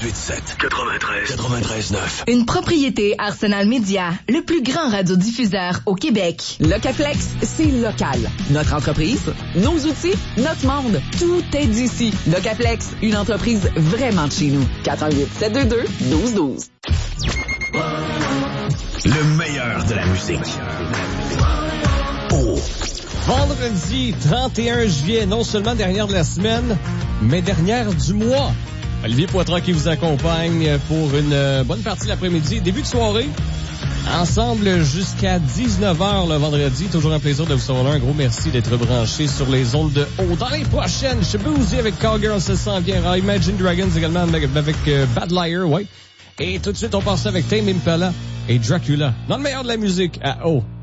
93.9. Une propriété Arsenal Média, le plus grand radiodiffuseur au Québec. Locaflex, c'est local. Notre entreprise, nos outils, notre monde, tout est d'ici. Locaflex, une entreprise vraiment de chez nous. 418-722-1212. Le meilleur de la musique. Vendredi 31 juillet, non seulement dernière de la semaine, mais dernière du mois. Olivier Poitras qui vous accompagne pour une bonne partie de l'après-midi. Début de soirée, ensemble jusqu'à 19h le vendredi. Toujours un plaisir de vous savoir. Un gros merci d'être branché sur les ondes de haut. Dans les prochaines, Shabuzi avec Cowgirl, ça s'en vient. Imagine Dragons également avec Bad Liar, ouais. Et tout de suite, on passe avec Tame Impala et Dracula. Dans le meilleur de la musique à haut.